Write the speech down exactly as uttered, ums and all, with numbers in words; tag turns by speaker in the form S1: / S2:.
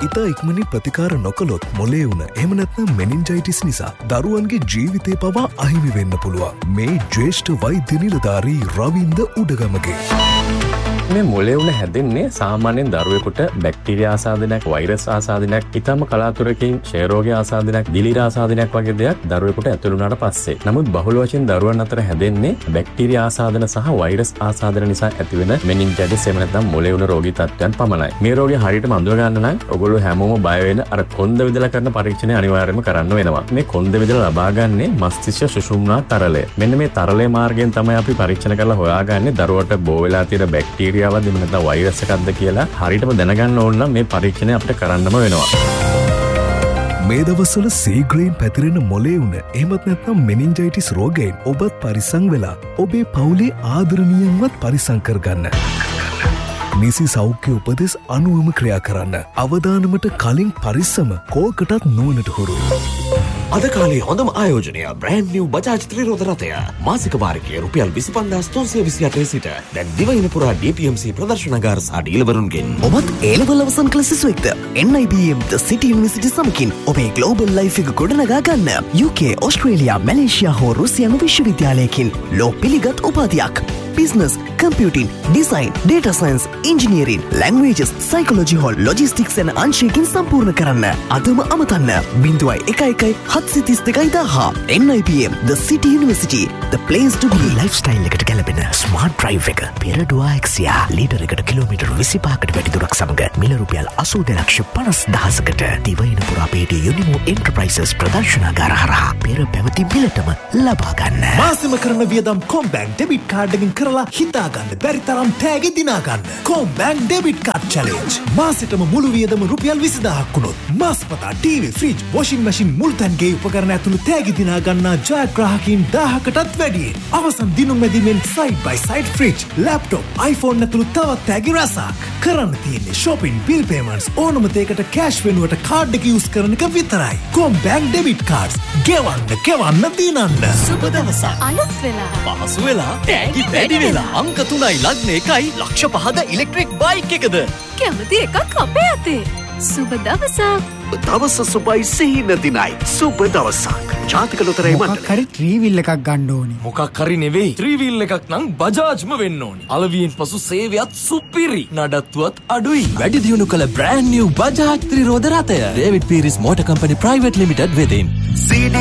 S1: ඉතා ඉක්මනින් ප්‍රතිකාර නොකළොත් මොලේ උණ එහෙම නැත්නම් මෙනින්ජයිටිස් නිසා දරුවන්ගේ ජීවිතේ පවා අහිමි වෙන්න පුළුවන්. මේ ජ්‍යෙෂ්ඨ වෛද්‍ය නිලධාරී රවින්ද උඩගමගේ.
S2: මේ මොලේ උණ හැදෙන්නේ සාමාන්‍යයෙන් දරුවෙකුට බැක්ටීරියා ආසාදනයක්, වෛරස් ආසාදනයක්, ඊටම කලාතුරකින් ක්ෂය රෝග ආසාදනයක්, දිලීර ආසාදනයක් වගේ දෙයක් දරුවෙකුට ඇතුළු වුණාට පස්සේ. නමුත් බහුල වශයෙන් දරුවන් අතර හැදෙන්නේ බැක්ටීරියා ආසාදන සහ වෛරස් ආසාදන නිසා ඇතිවෙන මෙනින්ජයිටිස් එහෙම නැත්නම් මොලේ උණ රෝගී තත්ත්වයන් පමණයි. මේ රෝගය හරියටම අඳුර ගන්න නම් ඔයගොල්ලෝ හැමෝම බය වෙන අර කොන්ද විදලා කරන පරීක්ෂණය අනිවාර්යයෙන්ම කරන්න වෙනවා. මේ කොන්ද විදලා ලබා ගන්නේ මස්තිෂ්ක සුෂුම්නා තරලය. මෙන්න මේ තරලයේ මාර්ගයෙන් තමයි අපි පරීක්ෂණ කරලා හොයාගන්නේ දරුවට බෝ වෙලා තියෙන බැක්ටීරියා වද නැත්නම් වෛරස් එකක්ද කියලා හරියටම දැනගන්න ඕන නම් මේ පරීක්ෂණය අපිට කරන්නම වෙනවා.
S1: මේ දවස්වල සීග්‍රයෙන් පැතිරෙන මොලේ උණ එහෙමත් නැත්නම් මෙනින්ජයිටිස් රෝගයෙන් ඔබත් පරිස්සම් වෙලා ඔබේ පවුලේ ආදරණීයන්වත් පරිස්සම් කරගන්න. නිසි සෞඛ්‍ය උපදෙස් අනුවම ක්‍රියා කරන්න. අවදානමට කලින් පරිස්සම කෝකටත් නුවණට හුරු.
S3: අද කාලේ හොඳම ආයෝජනය බ්‍රෑන්ඩ් නිව් බජාජ් ත්‍රිරෝද රථය. මාසික වාරිකයේ රුපියල් විසිපන්දාස් තුන්සිය විසිඅටේ සිට දැන් දිවයින පුරා ඩී පී එම් සී ප්‍රදර්ශනගාර සහ ඩීලවරුන්ගෙන්
S4: ඔබත් ඒ ලෙවල් අවසන් කළ සිසුවෙක්ද? එන් අයි බී එම් ද සිටි යුනිවර්සිටි සමගින් ඔබේ ග්ලෝබල් ලයිෆ් එක ගොඩනගා ගන්න. යූ කේ, ඕස්ට්‍රේලියා, මැලේසියා හෝ රුසියානු විශ්වවිද්‍යාලයකින් ලෝ පිළිගත් උපාධියක්. business, computing, design, data science, engineering, languages, psychology hall, logistics and අංශයකින් සම්පූර්ණ කරන්න. අදම අමතන්න බිංදුවයි එක එකයි හත්සිය තිස් දෙකයි දහ. එන් අයි බී එම් The City University, the place to be.
S5: Lifestyle එකට ගැලපෙන ස්මාර්ට් ඩ්‍රයිව් එක පෙරඩුවා එක්සියා ලීටර් එකට කිලෝමීටර් විසිපහකට වැඩි දුරක් සමග මිල රුපියල් අසූ දෙලක්ෂ පනස් දහසකට දිවයින පුරා පේටි යුනිමෝ එන්ටර්ප්‍රයිසස් ප්‍රදර්ශනගාර හරහා පෙර පැවති මිලටම ලබා ගන්න.
S6: මාසෙම කරන වියදම් කොම්බැංක් ඩෙබිට් කාඩ් එකකින් කරලා හිතා ගන්න බැරි තරම් තෑගි දිනා ගන්න. කොම්බැංක් ඩෙබිට් කාඩ් චැලෙන්ජ්. මාසෙටම මුළු වියදම රුපියල් විසිදහක් වුණොත් මාසපතා ටීවී, ෆ්‍රිජ්, වොෂින් මැෂින්, මුල්තැන්ගේ උපකරණ ඇතුළු තෑගි දිනා ගන්නා ජයග්‍රාහකයින් දහයකටත් වැඩියෙන්. අවසන් දිනුම් මැදින්ෙන් සයිඩ් බයි සයිඩ් ෆ්‍රිජ්, ලැප්ටොප්, iPhone ඇතුළු තවත් තෑගි රැසක්. කරන්න තියෙන්නේ shopping, bill payments, ඕනම දෙයකට කෑෂ් වෙනුවට කාඩ් එක යූස් කරන එක විතරයි. කොම්බැංක් ඩෙබිට් කාඩ්ස්. ගෙවන්න, ගෙවන්න, දිනන්න.
S7: සුබ දවසක්. අලුත් වෙලා.
S8: පහසු වෙලා. තෑගි වැඩි වෙලා. අංක තුනයි ලග්න එකයි ලක්ෂ පහද ඉලෙක්ට්‍රික් බයික් එකද.
S7: කැමති එකක් අපේ අතේ. සුබ දවසක්.
S3: දවස සුබයි සිහින දිනයි. සුබ දවසක්. ජාතික ලොතරැයි මණ්ඩලය.
S9: මොකක් හරි ත්‍රිවිල් එකක් ගන්න ඕනේ.
S8: මොකක් හරි නෙවෙයි. ත්‍රිවිල් එකක් නම් බජාජ්ම වෙන්න ඕනේ. අලවියෙන් පසු සේවයත් සුපිරි. නඩත්තුවත් අඩුයි.
S10: වැඩි දියුණු කළ බ්‍රෑන්ඩ් නිව් බජාජ් ත්‍රිරෝද රථය. David Peiris motor company private limited වෙතින්.